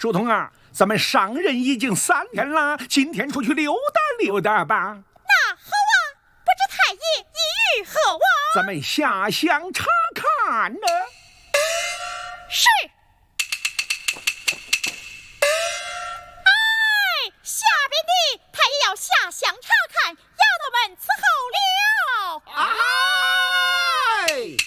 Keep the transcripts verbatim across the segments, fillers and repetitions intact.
书童啊，咱们上任已经三天了，今天出去溜达溜达吧。 那好啊，不知太爷意欲何往？ 咱们下乡查看呢。 是。哎，下边的太爷要下乡查看，丫头们伺候了。 哎。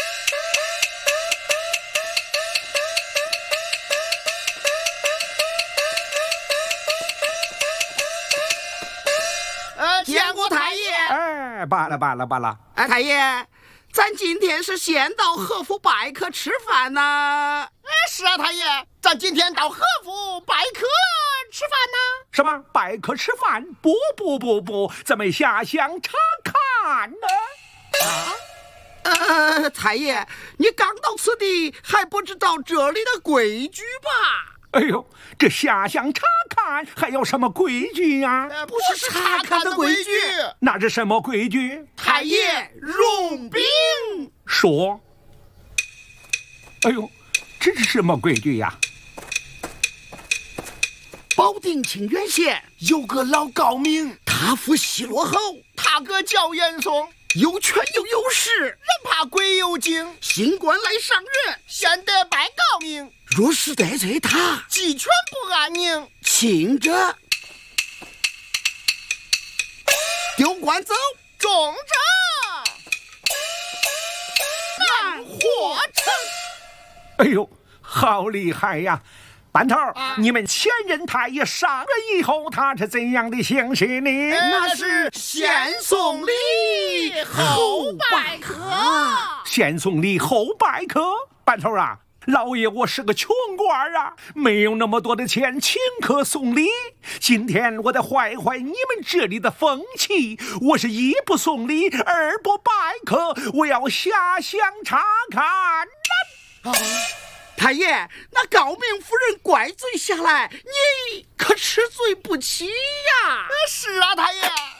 呃，见过太爷。 哎，罢了罢了罢了。 哎，太爷，咱今天是先到贺府拜客吃饭呢。 哎，是啊，太爷，咱今天到贺府拜客吃饭呢。 什么拜客吃饭？不不不不，咱们下乡查看呢。 啊？呃，太爷，你刚到此地，还不知道这里的规矩吧？ 哎呦，这下乡查看还有什么规矩呀、 呃？不是查看的规矩， 那是什么规矩？ 太爷用兵。 说。哎呦，这是什么规矩呀？ 保定清远县有个老高明，他父西罗侯， 他哥叫严嵩， 有权又有势， 人怕鬼有精， 新官来上任， 先得拜高明。 若是得罪他， 鸡犬不安宁， 轻者丢官走， 重者难获成。 哎呦，好厉害呀！班头、 啊， 你们前任太爷上任以后，他是怎样的形式呢？ 那是先送礼后拜客。 先送礼后拜客。班头啊，老爷我是个穷官啊，没有那么多的钱请客送礼。今天我得坏坏你们这里的风气，我是一不送礼，二不拜客，我要下乡查看。 啊太爷，那高明夫人怪罪下来，你可吃罪不起呀！ 是啊，太爷。